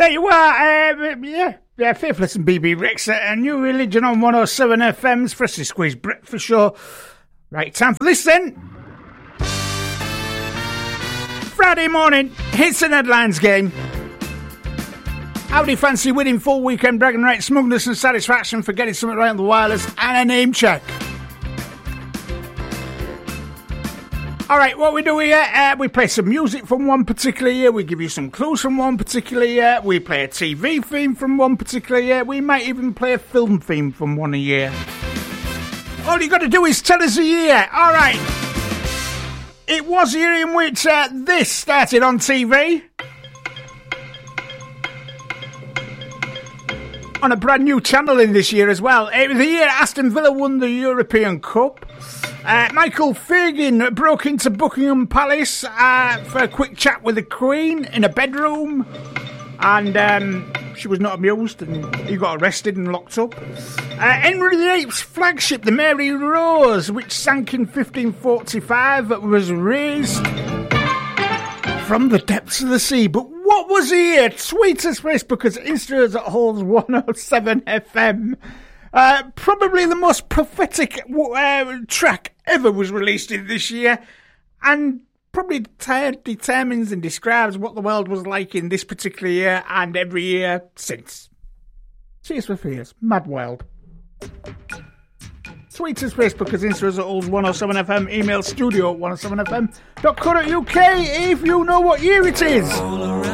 There you are, yeah, Faithless and BB Rex, a new religion on 107 FM's Freshly Squeezed Breakfast Show. Right, time for this then. Friday morning, hits and headlines game. How do you fancy winning full weekend bragging rights, smugness and satisfaction for getting something right on the wireless and a name check? Alright, what we do here, we play some music from one particular year, we give you some clues from one particular year, we play a TV theme from one particular year, we might even play a film theme from one a year. All you got to do is tell us a year. Alright. It was a year in which this started on TV. On a brand new channel in this year as well. It was the year Aston Villa won the European Cup. Michael Fagan broke into Buckingham Palace for a quick chat with the Queen in a bedroom, and she was not amused, and he got arrested and locked up. Henry VIII's flagship, the Mary Rose, which sank in 1545, was raised from the depths of the sea. But what was the year? Tweet us, Facebook, as Insta at Halls 107 FM. Probably the most prophetic track ever was released in this year, and probably determines and describes what the world was like in this particular year and every year since. Cheers for fears. Mad World. Tweet us, Facebook as Insta at Halls 107 FM. Email studio at 107fm.co.uk if you know what year it is.